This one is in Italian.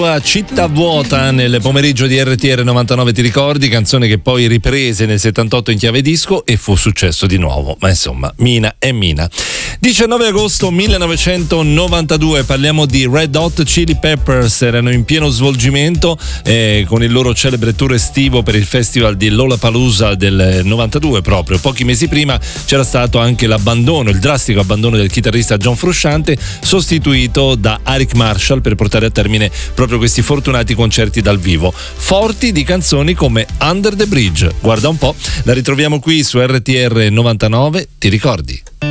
Città vuota nel pomeriggio di RTR 99, ti ricordi? Canzone che poi riprese nel 78 in chiave disco e fu successo di nuovo, ma insomma Mina è Mina. 19 agosto 1992, parliamo di Red Hot Chili Peppers, erano in pieno svolgimento con il loro celebre tour estivo per il festival di Lollapalooza del 92 proprio. Pochi mesi prima c'era stato anche il drastico abbandono del chitarrista John Frusciante, sostituito da Eric Marshall per portare a termine proprio questi fortunati concerti dal vivo, forti di canzoni come Under the Bridge. Guarda un po', la ritroviamo qui su RTR 99, ti ricordi?